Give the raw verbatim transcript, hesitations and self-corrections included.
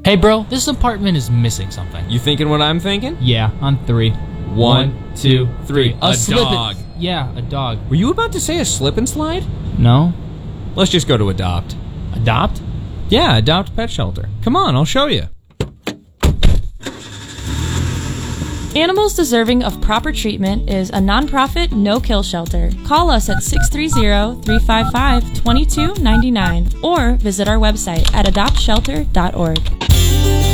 Hey bro, this apartment is missing something. You thinking what I'm thinking? Yeah, on three. One, two, three. A, A slip and- dog. Yeah, a dog. Were you about to say a slip and slide? No? Let's just go to Adopt. Adopt? Yeah, Adopt Pet Shelter. Come on, I'll show you. Animals Deserving of Proper Treatment is a nonprofit, no-kill shelter. Call us at six three zero, three five five, two two nine nine or visit our website at adopt shelter dot org.